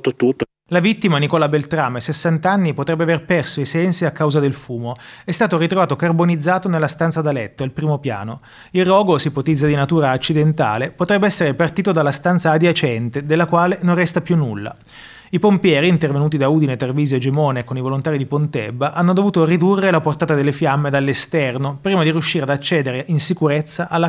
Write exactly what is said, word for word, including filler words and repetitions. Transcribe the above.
scoperto tutto. La vittima, Nicola Beltrame, sessanta anni, potrebbe aver perso i sensi a causa del fumo. È stato ritrovato carbonizzato nella stanza da letto, al primo piano. Il rogo, si ipotizza di natura accidentale, potrebbe essere partito dalla stanza adiacente, della quale non resta più nulla. I pompieri, intervenuti da Udine, Treviso e Gemone con i volontari di Pontebba, hanno dovuto ridurre la portata delle fiamme dall'esterno prima di riuscire ad accedere in sicurezza alla